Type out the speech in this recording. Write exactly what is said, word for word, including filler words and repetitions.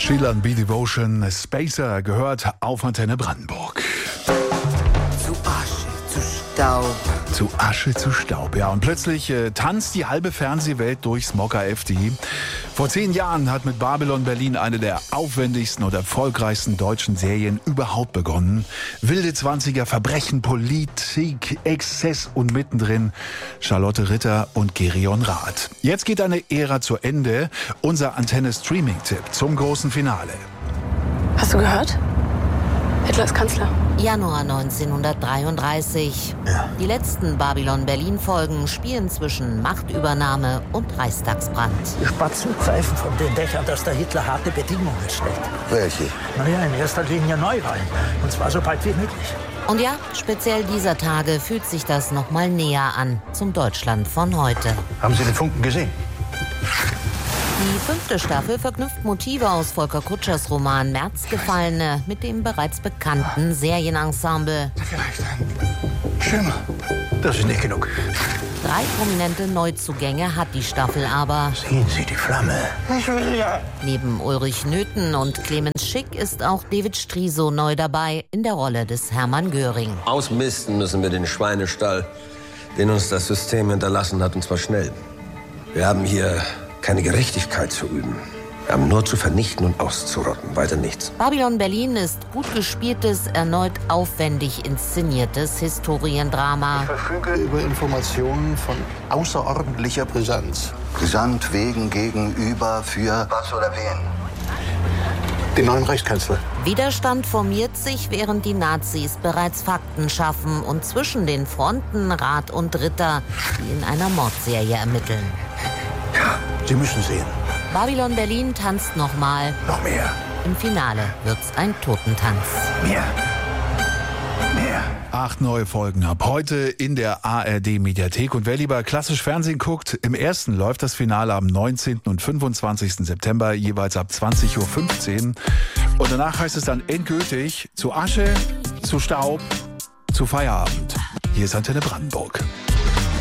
Sheila B. Devotion, Spacer gehört auf Antenne Brandenburg. Zu Asche, zu Staub. Zu Asche, zu Staub, ja. Und plötzlich äh, tanzt die halbe Fernsehwelt durch Smokka F D. Vor zehn Jahren hat mit Babylon Berlin eine der aufwendigsten und erfolgreichsten deutschen Serien überhaupt begonnen. Wilde Zwanziger, Verbrechen, Politik, Exzess und mittendrin Charlotte Ritter und Gerion Rath. Jetzt geht eine Ära zu Ende. Unser Antenne-Streaming-Tipp zum großen Finale. Hast du gehört? Hitler ist Kanzler. Januar neunzehnhundertdreiunddreißig. Ja. Die letzten Babylon-Berlin-Folgen spielen zwischen Machtübernahme und Reichstagsbrand. Die Spatzen pfeifen von den Dächern, dass der Hitler harte Bedingungen stellt. Welche? Naja, in erster Linie Neuwahlen. Und zwar so bald wie möglich. Und ja, speziell dieser Tage fühlt sich das noch mal näher an zum Deutschland von heute. Haben Sie den Funken gesehen? Die fünfte Staffel verknüpft Motive aus Volker Kutschers Roman Märzgefallene mit dem bereits bekannten Serienensemble. Vielleicht ein Schimmer. Das ist nicht genug. Drei prominente Neuzugänge hat die Staffel aber. Sehen Sie die Flamme? Ich will ja. Neben Ulrich Nöthen und Clemens Schick ist auch David Striso neu dabei in der Rolle des Hermann Göring. Ausmisten müssen wir den Schweinestall, den uns das System hinterlassen hat, und zwar schnell. Wir haben hier keine Gerechtigkeit zu üben. Wir haben nur zu vernichten und auszurotten, weiter nichts. Babylon Berlin ist gut gespieltes, erneut aufwendig inszeniertes Historiendrama. Ich verfüge über Informationen von außerordentlicher Brisanz. Brisant wegen, gegenüber, für was oder wen? Den neuen Reichskanzler. Widerstand formiert sich, während die Nazis bereits Fakten schaffen und zwischen den Fronten Rath und Ritter, die in einer Mordserie ermitteln. Ja, Sie müssen sehen. Babylon Berlin tanzt nochmal. Noch mehr. Im Finale wird's ein Totentanz. Mehr. Mehr. Acht neue Folgen ab heute in der A R D-Mediathek. Und wer lieber klassisch Fernsehen guckt, im ersten läuft das Finale am neunzehnten und fünfundzwanzigsten September, jeweils ab zwanzig Uhr fünfzehn. Und danach heißt es dann endgültig zu Asche, zu Staub, zu Feierabend. Hier ist Antenne Brandenburg.